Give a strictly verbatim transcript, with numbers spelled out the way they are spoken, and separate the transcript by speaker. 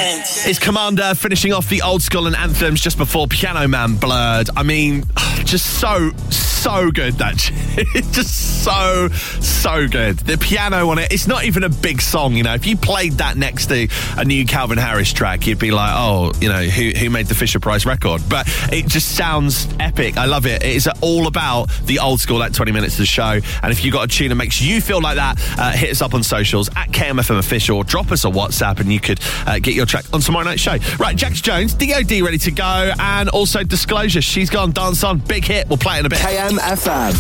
Speaker 1: Dance.
Speaker 2: It's Commander finishing off the old school and anthems just before Piano Man Blurred. I mean, just so, so good, that it's just so, so good. The piano on it, it's not even a big song, you know. If you played that next to a new Calvin Harris track, you'd be like, oh, you know, who, who made the Fisher-Price record? But it just sounds epic. I love it. It is all about the old school at twenty minutes of the show. And if you've got a tune that makes you feel like that, uh, hit us up on socials at K M F M Official, drop us a WhatsApp and you could uh, get your track on tomorrow night's show. Right, Jax Jones, D O D ready to go, and also Disclosure, She's Gone, Dance On, big hit. We'll play it in a bit.
Speaker 3: K M F M.